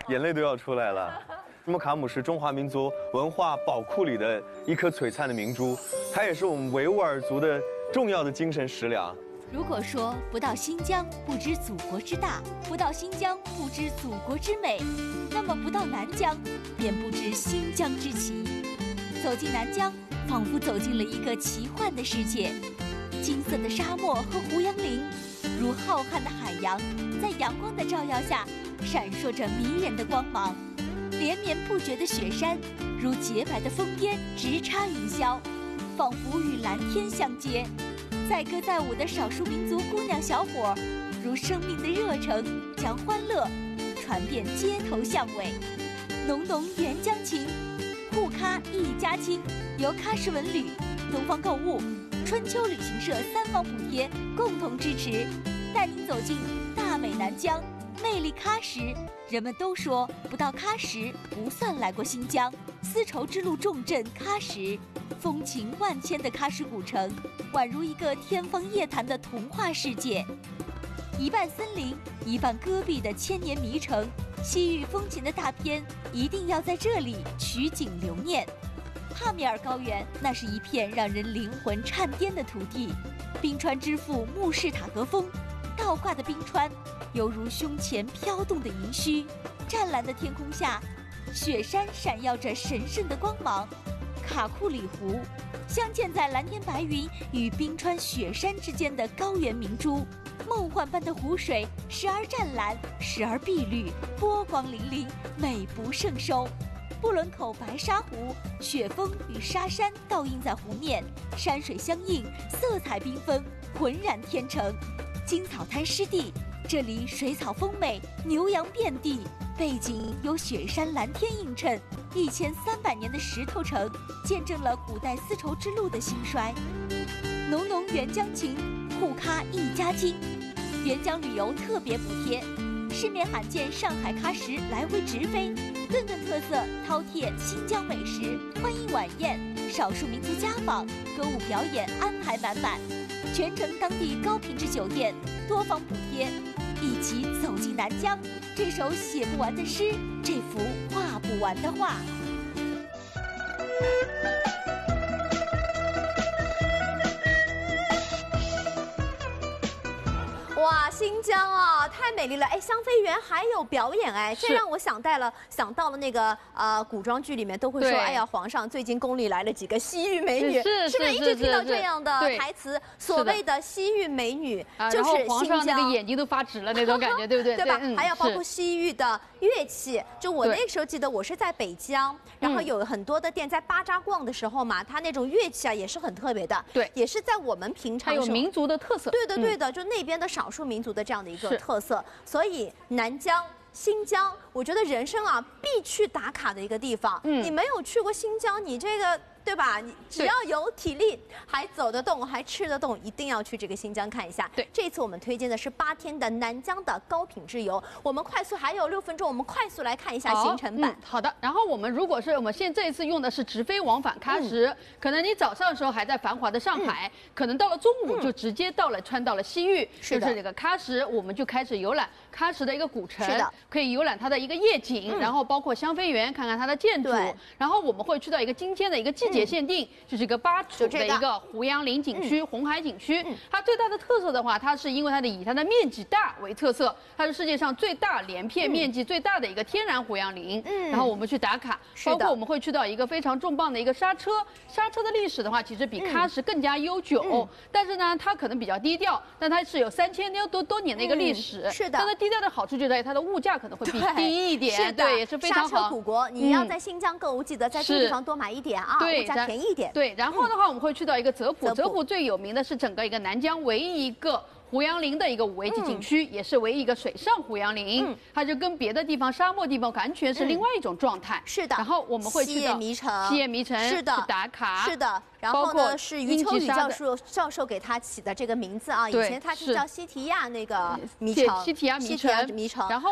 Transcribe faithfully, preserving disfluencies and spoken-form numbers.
眼泪都要出来了。莫卡姆是中华民族文化宝库里的一颗璀璨的明珠，它也是我们维吾尔族的重要的精神食粮。 如果说不到新疆不知祖国之大，不到新疆不知祖国之美，那么不到南疆便不知新疆之奇。走进南疆，仿佛走进了一个奇幻的世界。金色的沙漠和胡杨林，如浩瀚的海洋，在阳光的照耀下，闪烁着迷人的光芒。连绵不绝的雪山，如洁白的风边直插云霄，仿佛与蓝天相接。载歌载舞的少数民族姑娘小伙，如生命的热诚，将欢乐传遍街头巷尾。浓浓原疆情，沪咖一家亲，由喀什文旅、东方购物、春秋旅行社三方补贴共同支持，带您走进大美南疆，魅力喀什。人们都说不到喀什不算来过新疆。丝绸之路重镇喀什，风情万千的喀什古城，宛如一个天方夜谭的童话世界。一半森林，一半戈壁的千年迷城，西域风情的大片一定要在这里取景留念。帕米尔高原，那是一片让人灵魂颤颠的土地。冰川之父穆士塔格峰，倒挂的冰川犹如胸前飘动的银须。湛蓝的天空下，雪山闪耀着神圣的光芒。卡库里湖，镶嵌在蓝天白云与冰川雪山之间的高原明珠。梦幻般的湖水，时而湛蓝，时而碧绿，波光粼粼，美不胜收。布伦口白沙湖，雪峰与沙山倒映在湖面，山水相映，色彩缤纷，浑然天成。金草滩湿地，这里水草丰美，牛羊遍地，背景有雪山蓝天映衬。一千三百年的石头城，见证了古代丝绸之路的兴衰。浓浓原疆情，沪咖一家亲。原疆旅游特别补贴，市面罕见上海喀什来回直飞，顿顿特色饕餮新疆美食，欢迎晚宴，少数民族家访，歌舞表演安排满满，全程当地高品质酒店，多方补贴。一起走进南疆，这首写不完的诗，这幅画不完的画。 哇，新疆啊，太美丽了！哎，香妃园还有表演哎，这让我想到了想到了那个呃古装剧里面都会说，哎呀，皇上最近宫里来了几个西域美女，是是不是一直听到这样的台词？所谓的西域美女就是皇上那个眼睛都发直了那种感觉，对不对？ 对吧？还有包括西域的乐器，就我那个时候记得我是在北疆，然后有很多的店在巴扎逛的时候嘛，它那种乐器啊也是很特别的，对，也是在我们平常还有民族的特色， 对的对的，就那边的少数民族的这样的一个特色，所以南疆、新疆，我觉得人生啊必去打卡的一个地方。嗯，你没有去过新疆，你这个对吧？你只要有体力，还走得动，还吃得动，一定要去这个新疆看一下。对，这次我们推荐的是八天的南疆的高品质游。我们快速还有六分钟，我们快速来看一下行程版。 嗯、好的，然后我们如果是我们现这一次用的是直飞往返喀什，嗯、可能你早上的时候还在繁华的上海，嗯、可能到了中午就直接到了穿到了西域，是就是这个喀什，我们就开始游览喀什的一个古城，是的，可以游览它的一个夜景，嗯、然后包括香妃园，看看它的建筑，然后我们会去到一个今天的一个季节限定。嗯就是一个巴楚的一个胡杨林景区、嗯、红海景区，嗯、它最大的特色的话，它是因为它的以它的面积大为特色，它是世界上最大连片面积最大的一个天然胡杨林。嗯，然后我们去打卡，包括我们会去到一个非常重磅的一个刹车，刹车的历史的话，其实比喀什更加悠久，嗯、但是呢，它可能比较低调，但它是有三千多多年的一个历史。嗯、是的，但它低调的好处就在于它的物价可能会比低一点， 是的， 对，也是非常好。 刹车古国，你要在新疆购物，记得在这个地方多买一点啊，物价便宜一点。 对，然后的话，我们会去到一个泽普，泽普最有名的是整个一个南疆唯一一个胡杨林的一个五 A 级景区，嗯、也是唯一一个水上胡杨林，嗯、它就跟别的地方沙漠地方完全是另外一种状态。嗯、是的，然后我们会去到西叶迷城， 西叶迷城是的去打卡， 是的。然后呢，是余秋雨教授教授给他起的这个名字啊，以前他是叫西提亚那个迷城， 西提亚迷城， 迷城， 然后。